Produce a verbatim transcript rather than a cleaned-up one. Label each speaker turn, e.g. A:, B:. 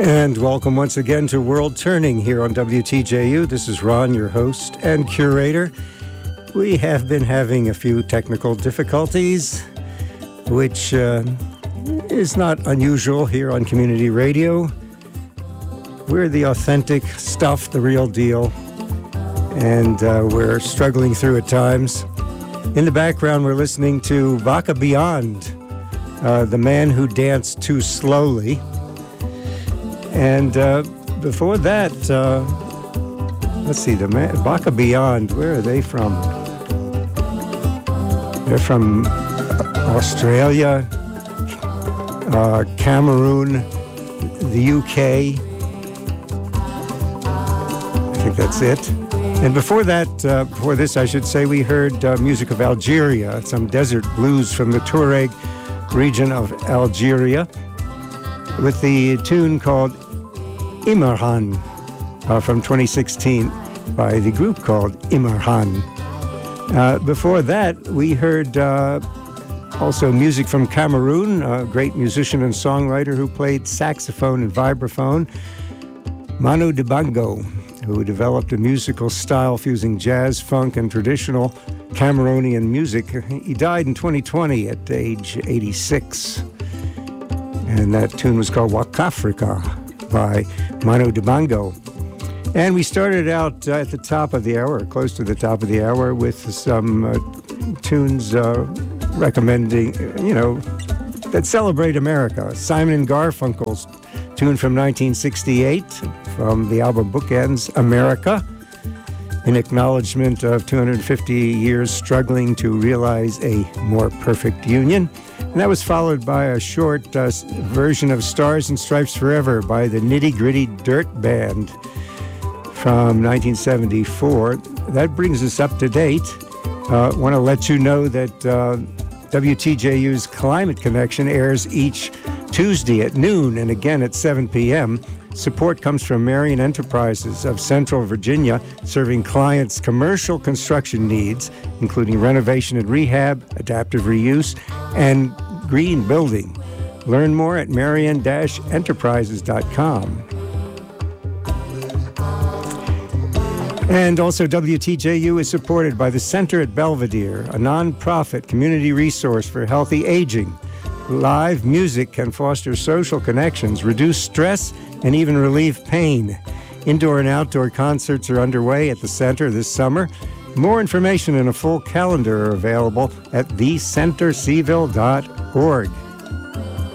A: And welcome once again to World Turning here on W T J U. This is Ron, your host and curator. We have been having a few technical difficulties, which uh, is not unusual here on community radio. We're the authentic stuff, the real deal, and uh, we're struggling through at times. In the background, we're listening to Vaka Beyond, uh, The Man Who Danced Too Slowly. And uh, before that, uh, let's see, the man, Vaka Beyond, where are they from? They're from Australia, uh, Cameroon, the U K. I think that's it. And before that, uh, before this, I should say, we heard uh, music of Algeria, some desert blues from the Tuareg region of Algeria, with the tune called Imarhan uh, from twenty sixteen by the group called Imarhan. Uh, before that, we heard uh, also music from Cameroon, a great musician and songwriter who played saxophone and vibraphone, Manu Dibango, who developed a musical style fusing jazz, funk, and traditional Cameroonian music. He died in twenty twenty at age eighty-six. And that tune was called Wakafrika by Manu Dibango. And we started out uh, at the top of the hour, or close to the top of the hour, with some uh, tunes uh, recommending, you know, that celebrate America. Simon and Garfunkel's tune from nineteen sixty-eight from the album Bookends, America, in acknowledgement of two hundred fifty years struggling to realize a more perfect union. And that was followed by a short uh, version of Stars and Stripes Forever by the Nitty Gritty Dirt Band from nineteen seventy-four. That brings us up to date. I uh, want to let you know that uh, W T J U's Climate Connection airs each Tuesday at noon and again at seven p.m. Support comes from Marion Enterprises of Central Virginia, serving clients' commercial construction needs, including renovation and rehab, adaptive reuse, and green building. Learn more at marion dash enterprises dot com. And also, W T J U is supported by the Center at Belvedere, a nonprofit community resource for healthy aging. Live music can foster social connections, reduce stress, and even relieve pain. Indoor and outdoor concerts are underway at the center this summer. More information and a full calendar are available at the center c ville dot org.